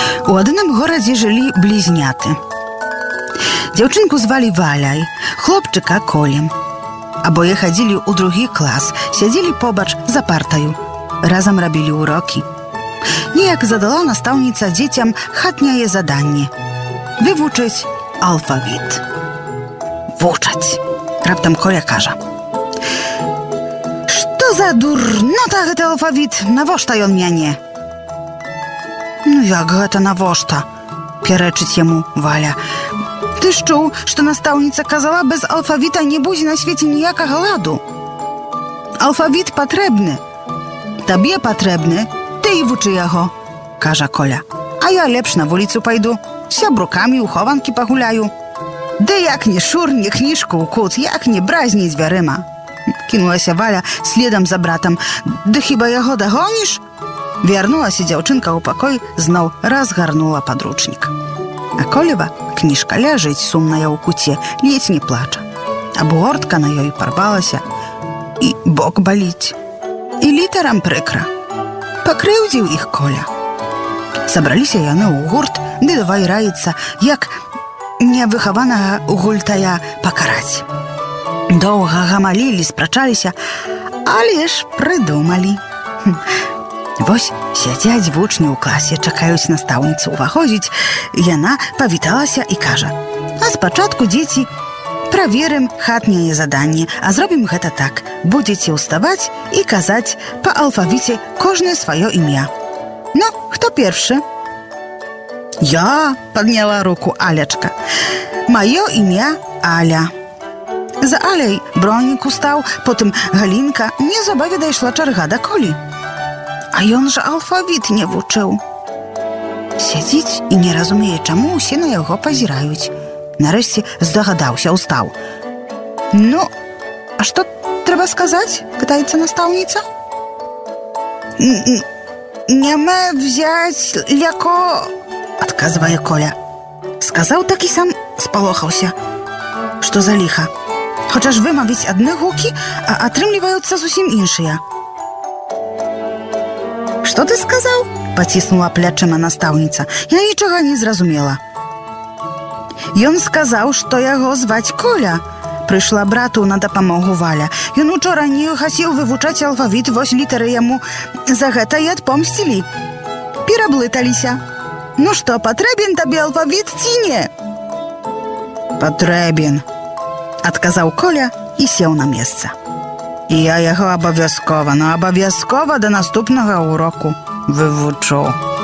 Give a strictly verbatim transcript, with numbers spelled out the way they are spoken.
У одном городе жили близняты. Дзяўчынку звали Валяй, хлопчыка Колем. Абое хадзілі ў другі клас, сядзелі побач за партаю. Разам рабілі урокі. Неяк задала настаўніца дзецям хатняе заданне – вывучыць алфавіт. Вучаць, раптам Коля кажа. Што за дурнота гэты алфавіт, навошта ён мяне? Ну як гэта навошта? Пярэчыць яму Валя. Ты ж чуў, што настаўніца казала, без алфавіта не будзе на свеце ніякага ладу. Алфавіт патрэбны. Табе патрэбны, ты і вучы яго, кажа Коля. А я лепш на вуліцу пайду, з сябрукамі ў хованкі пагуляю. Ды як не шурні кніжку ў кут, як не бразні дзвярыма. Кінулася Валя следам за братам. Ды хіба яго дагоніш? Вярнулася дзяўчынка ў пакой, зноў разгарнула падручнік. А Колева кніжка ляжыць сумная ў куце, ледзь не плача. Абгортка на ёй парвалася, і бок баліць. І літарам прыкра. Пакрыўдзіў іх Коля. Сабраліся яны ў гурт, ды давай раіцца, як невыхаванага гультая пакараць. Доўга гамалілі, спрачаліся, але ж прыдумалі. Вось сядзяць вучні ў класе, чакаюць настаўніцу. Уваходзіць, яна павіталася і кажа: а спачатку, дзеці, праверым хатняе заданне, а зробім гэта так. Будзеце ўставаць і казаць па алфавіце кожнае сваё імя. Ну, хто першы? Я, падняла руку Алячка. Маё імя Аля. За Аляй Бронік устаў, потым Галінка. Незабаве дайшла чарга да Колі. А ён жа алфавіт не вучыў. Сядзіць і не разумее, чаму ўсе на яго пазіраюць. Нарэшце здагадаўся, устаў. Ну, а што трэба сказаць, пытаецца настаўніца? Няма взяць ляко, адказвае Коля. Сказаў, так і сам спалохаўся. Што за ліха? Хочаш вымавіць адны гукі, а атрымліваюцца зусім іншыя. Што ты сказаў? Паціснула плячыма настаўніца. Я нічога не зразумела. Ён сказаў, што яго зваць Коля. Прыйшла брату на дапамогу Валя. Ён учора не хацеў вывучаць алфавіт, вось літары яму за гэта і адпомсцілі. Пераблыталіся. Ну што, патрэбен табе алфавіт ці не? Патрэбен, адказаў Коля і сеў на месца. Я яго абавязкова, но абавязкова да наступнага уроку вывучу.